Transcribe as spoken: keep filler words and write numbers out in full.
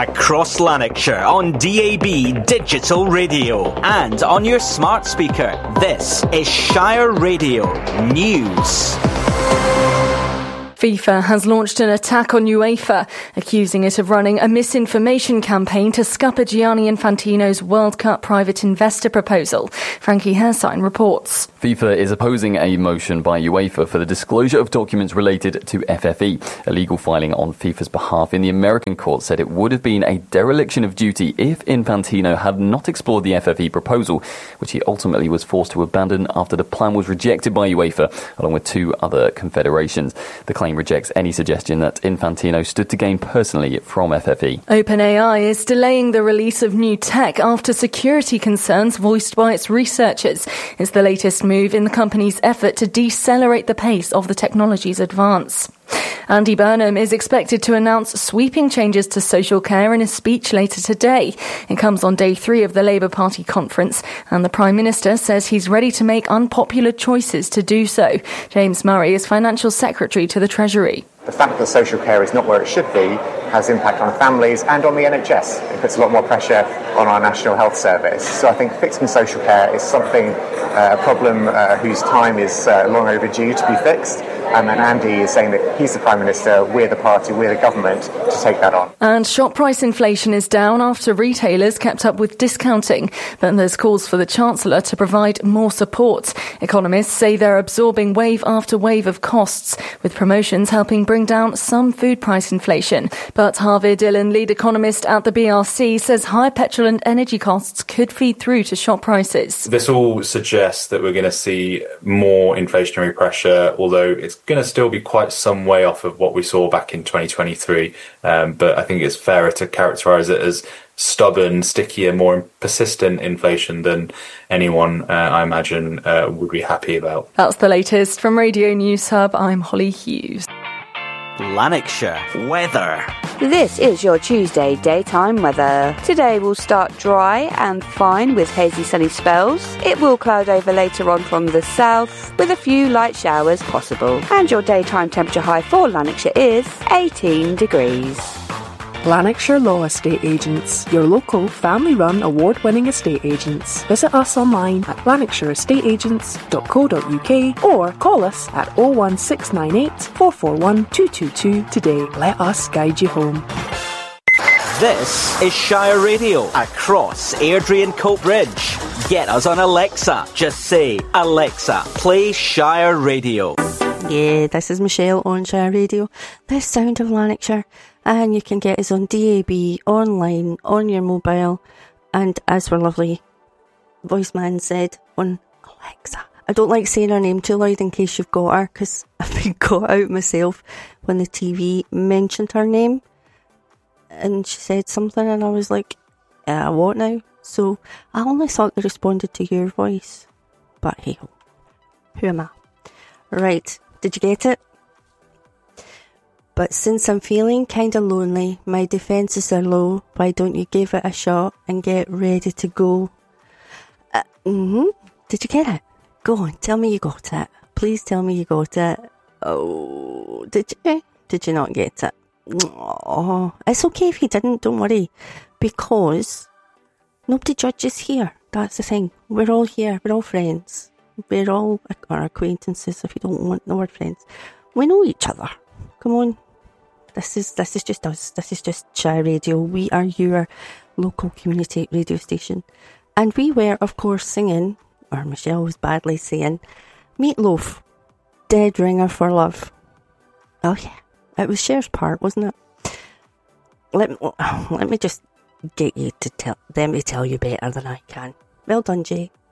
across Lanarkshire on D A B Digital Radio and on your smart speaker. This is Shire Radio News. FIFA has launched an attack on UEFA, accusing it of running a misinformation campaign to scupper Gianni Infantino's World Cup private investor proposal. Frankie Hairsign reports. FIFA is opposing a motion by UEFA for the disclosure of documents related to F F E. A legal filing on FIFA's behalf in the American court said it would have been a dereliction of duty if Infantino had not explored the F F E proposal, which he ultimately was forced to abandon after the plan was rejected by UEFA, along with two other confederations. The claim rejects any suggestion that Infantino stood to gain personally from F F E. OpenAI is delaying the release of new tech after security concerns voiced by its researchers. It's the latest move in the company's effort to decelerate the pace of the technology's advance. Andy Burnham is expected to announce sweeping changes to social care in a speech later today. It comes on day three of the Labour Party conference, and the Prime Minister says he's ready to make unpopular choices to do so. James Murray is Financial Secretary to the Treasury. The fact that social care is not where it should be has impact on families and on the N H S. It puts a lot more pressure on our National Health Service. So I think fixing social care is something, uh, a problem uh, whose time is uh, long overdue to be fixed. Um, and Andy is saying that he's the Prime Minister, we're the party, we're the government to take that on. And shop price inflation is down after retailers kept up with discounting. But there's calls for the Chancellor to provide more support. Economists say they're absorbing wave after wave of costs, with promotions helping bring down some food price inflation. But Harvey Dillon, lead economist at the B R C, says higher petrol and energy costs could feed through to shop prices. This all suggests that we're going to see more inflationary pressure, although it's going to still be quite some way off of what we saw back in twenty twenty-three. Um, but I think it's fairer to characterise it as stubborn, stickier, more persistent inflation than anyone, uh, I imagine, uh, would be happy about. That's the latest from Radio News Hub. I'm Holly Hughes. Lanarkshire weather. This is your Tuesday daytime weather. Today will start dry and fine with hazy sunny spells. It will cloud over later on from the south with a few light showers possible. And your daytime temperature high for Lanarkshire is eighteen degrees. Lanarkshire Law Estate Agents, your local family-run award-winning estate agents. Visit us online at lanarkshire estate agents dot co dot uk or call us at oh one six nine eight, four four one, two two two today. Let us guide you home. This is Shire Radio across Airdrie and Coatbridge. Get us on Alexa. Just say, Alexa, play Shire Radio. Yeah, this is Michelle on Shire Radio, the sound of Lanarkshire. And you can get us on D A B, online, on your mobile, and as our lovely voiceman said, on Alexa. I don't like saying her name too loud in case you've got her, because I've been caught out myself when the T V mentioned her name, and she said something, and I was like, uh, what now? So I only thought they responded to your voice, but hey ho, who am I? Right, did you get it? But since I'm feeling kinda lonely, my defences are low, why don't you give it a shot and get ready to go? Uh, mm-hmm. Did you get it? Go on, tell me you got it. Please tell me you got it. Oh, did you? Did you not get it? Oh, it's okay if you didn't, don't worry. Because nobody judges here. That's the thing. We're all here. We're all friends. We're all our acquaintances, if you don't want the word friends. We know each other. Come on. This is this is just us. This is just Shire Radio. We are your local community radio station. And we were, of course, singing, or Michelle was badly saying, Meatloaf, Dead Ringer for Love. Oh yeah, it was Cher's part, wasn't it? Let me, let me just get you to tell them to tell you better than I can. Well done, Jay.